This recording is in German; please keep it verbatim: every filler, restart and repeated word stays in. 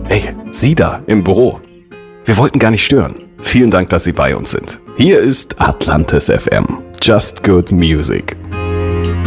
Hey, Sie da im Büro. Wir wollten gar nicht stören. Vielen Dank, dass Sie bei uns sind. Hier ist Atlantis F M. Just Good Music.